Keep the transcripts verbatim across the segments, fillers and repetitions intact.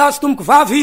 azo tomboko vavy.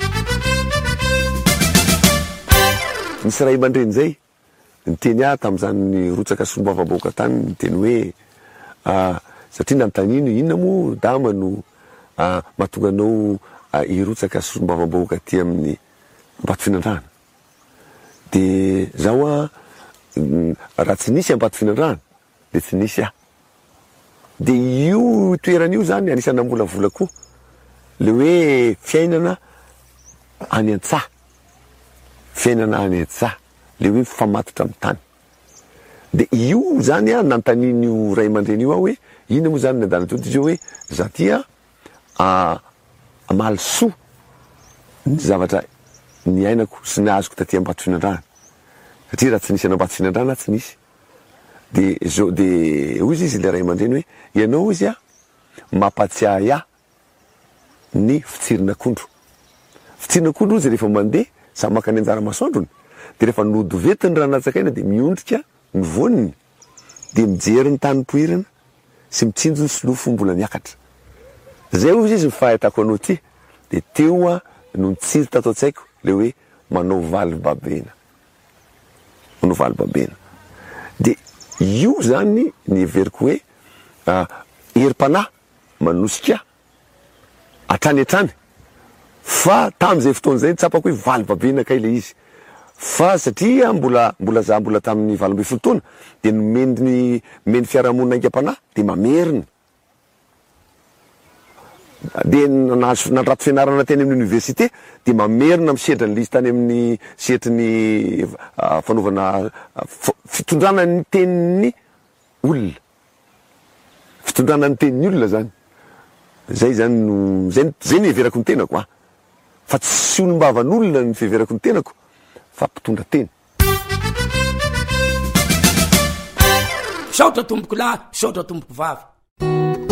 Nisy ray aman-dreny zay nyteny ah tam'izany ny rotsaka sombavaboaka tany ny teny hoe ah, satria nanontaniano inona mo dama no ah, mahatonga anao ah, hirotsaka sombavaboaka ty amin'ny Ambato Finandrana. De zaho a mm, raha tsy nisy Ambato Finandrana de tsy nisy ah. De io toeran'io zany anisany nambolavola koa le hoe fiainana any an-tsaha, fiainana any an-tsaha, le hoe famatotra amin'ny tany. De io zany a nanontanian'io ray aman-dreny io aho hoe inona moa zany ny andanatody izy hoe za tia a mahalosoa ny zavatra ny ainako sy ny azoko taty Ambato Finandrana satria raha tsy nisy an'Ambato Finandrana tsy nisy. De zo de hoy izy le ray aman-dreny hoe ianao izy a mampatsiahy ahy ny fitsirin'akondro. Fitsirin'akondro izy rehefa mandeha sa maka ny anjara masoandrony de rehefa nodovety ny ranatsakaina de miondrika ny voniny de mijery ny tany poirana sy mitsinjo ny silofo mbola miakatra. Zay hoy izy fahitako anao ty de teo a no nitsinjo tato an-tsaiko le hoe manao valibabena, manao valibabena. De io zany ny everiko hoe uh, herim-panahy manosika atrany atrany fa tam'izay fotoan'izay tsapako hoe valibabena kay le izy fa satria mbola mbola za mbola tamin'ny valo amby folo taona de nomeny meny fiarahamonina aingam-panahy de mamerina de nahazo nandrato fianarana teny amin'ny université de mamerina misedra ny lisy tany amin'ny setry ny uh, fanaovana uh, fitondrana ny tenin'ny olona, fitondrana ny tenin'ny olona zany. Zay zany no zay, zay ny everako ny tenako a fa tsy olombavan'olona ny fiheverako ny tenako fa mpitondra teny. Saotra tomboko lahy, saotra tomboko vavy.